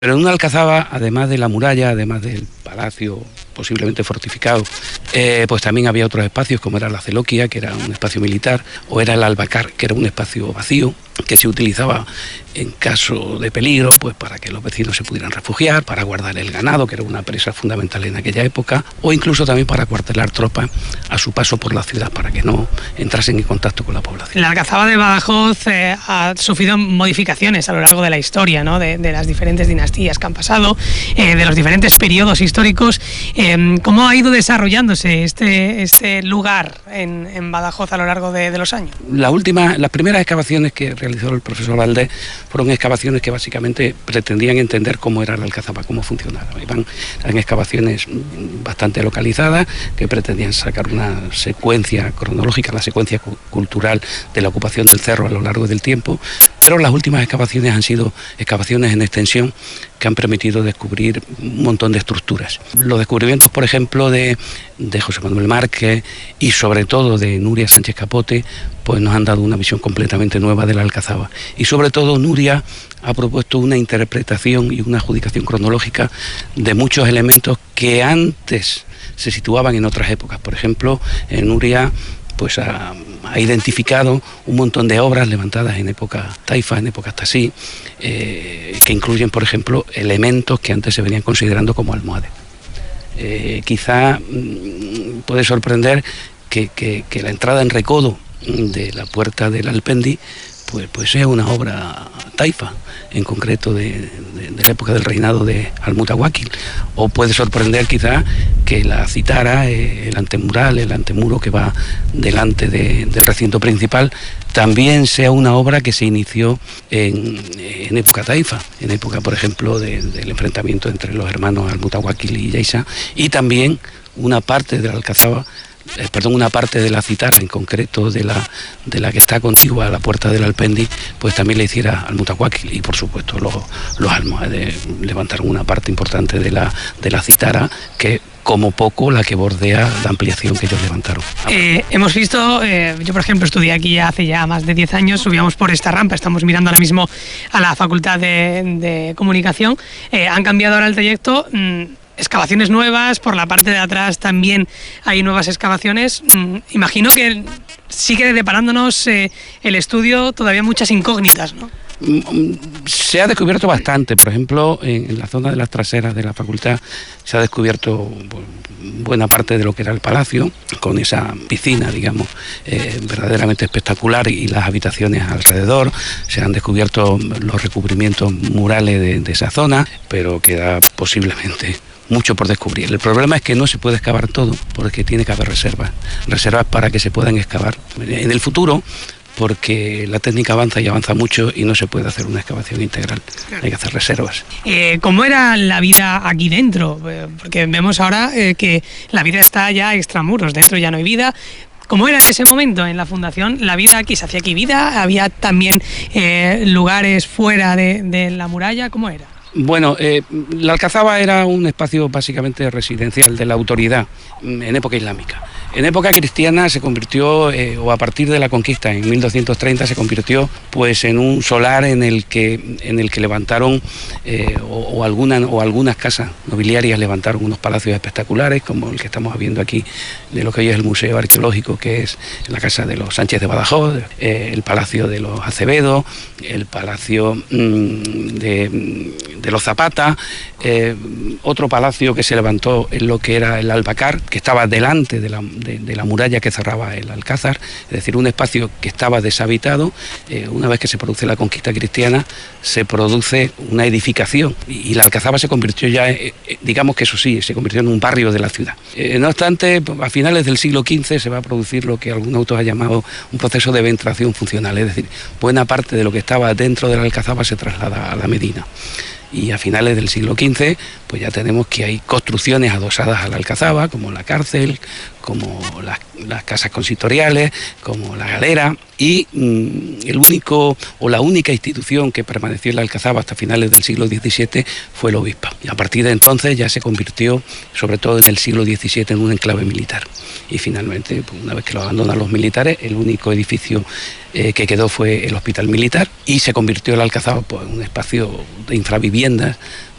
Pero en una alcazaba, además de la muralla, además del palacio posiblemente fortificado, pues también había otros espacios, como era la celoquia, que era un espacio militar, o era el albacar, que era un espacio vacío, que se utilizaba en caso de peligro, pues para que los vecinos se pudieran refugiar, para guardar el ganado, que era una presa fundamental en aquella época, o incluso también para cuartelar tropas a su paso por la ciudad, para que no entrasen en contacto con la población. La alcazaba de Badajoz ha sufrido modificaciones a lo largo de la historia, ¿no? de las diferentes dinastías que han pasado, de los diferentes periodos históricos. ¿Cómo ha ido desarrollándose este lugar en Badajoz a lo largo de los años? Las primeras excavaciones que realizó el profesor Valdés fueron excavaciones que básicamente pretendían entender cómo era la alcazaba, cómo funcionaba. Eran excavaciones bastante localizadas que pretendían sacar una secuencia cronológica, la secuencia cultural de la ocupación del cerro a lo largo del tiempo, pero las últimas excavaciones han sido excavaciones en extensión que han permitido descubrir un montón de estructuras. Los descubrimientos, por ejemplo, de José Manuel Márquez y sobre todo de Nuria Sánchez Capote, pues nos han dado una visión completamente nueva de la alcazaba. Y sobre todo Nuria ha propuesto una interpretación y una adjudicación cronológica de muchos elementos que antes se situaban en otras épocas. Por ejemplo, Nuria pues ha identificado un montón de obras levantadas en época taifa, en época tasí, que incluyen, por ejemplo, elementos que antes se venían considerando como almohades. Quizá puede sorprender que la entrada en recodo de la puerta del Alpendi pues sea una obra taifa, en concreto de la época del reinado de Al-Mutawakkil. O puede sorprender quizá que la citara, el antemural, el antemuro que va delante del recinto principal, también sea una obra que se inició en época taifa, en época, por ejemplo, del enfrentamiento entre los hermanos Al-Mutawakkil y Yaiza, y también una parte de la alcazaba, una parte de la citara, en concreto de la que está contigua a la puerta del Alpendi, pues también le hiciera Al-Mutawakkil. Y por supuesto los almohades levantaron una parte importante de la citara, que como poco la que bordea la ampliación que ellos levantaron. Hemos visto, yo por ejemplo estudié aquí hace ya más de 10 años, subíamos por esta rampa, estamos mirando ahora mismo a la Facultad de Comunicación, han cambiado ahora el trayecto. Excavaciones nuevas, por la parte de atrás también hay nuevas excavaciones. Imagino que sigue deparándonos el estudio todavía muchas incógnitas, ¿no? Se ha descubierto bastante. Por ejemplo, en la zona de las traseras de la facultad se ha descubierto buena parte de lo que era el palacio, con esa piscina, digamos, verdaderamente espectacular, y las habitaciones alrededor. Se han descubierto los recubrimientos murales de esa zona, pero queda posiblemente mucho por descubrir. El problema es que no se puede excavar todo, porque tiene que haber reservas para que se puedan excavar en el futuro, porque la técnica avanza y avanza mucho y no se puede hacer una excavación integral, hay que hacer reservas. ¿Cómo era la vida aquí dentro? Porque vemos ahora que la vida está ya extramuros, dentro ya no hay vida. ¿Cómo era en ese momento en la fundación? ¿La vida aquí, se hacía aquí vida? ¿Había también lugares fuera de la muralla? ¿Cómo era? Bueno, la alcazaba era un espacio básicamente residencial de la autoridad en época islámica. En época cristiana se convirtió, o a partir de la conquista en 1230, se convirtió pues en un solar en el que levantaron o algunas casas nobiliarias levantaron unos palacios espectaculares, como el que estamos viendo aquí, de lo que hoy es el Museo Arqueológico, que es la casa de los Sánchez de Badajoz, el palacio de los Acevedo, el palacio de los Zapata, otro palacio que se levantó en lo que era el Albacar, que estaba delante de la muralla que cerraba el Alcázar, es decir, un espacio que estaba deshabitado. Una vez que se produce la conquista cristiana, se produce una edificación y la alcazaba se convirtió ya, digamos que eso sí, se convirtió en un barrio de la ciudad. No obstante, a finales del siglo XV se va a producir lo que algún autor ha llamado un proceso de ventración funcional, es decir, buena parte de lo que estaba dentro de la alcazaba se traslada a la Medina. Y a finales del siglo XV, pues ya tenemos que hay construcciones adosadas a la alcazaba, como la cárcel, como las casas consistoriales, como la galera, y la única institución que permaneció en la alcazaba hasta finales del siglo XVII fue el obispado. Y a partir de entonces ya se convirtió, sobre todo en el siglo XVII, en un enclave militar. Y finalmente, pues una vez que lo abandonan los militares, el único edificio que quedó fue el hospital militar, y se convirtió la alcazaba pues, en un espacio de infraviviendas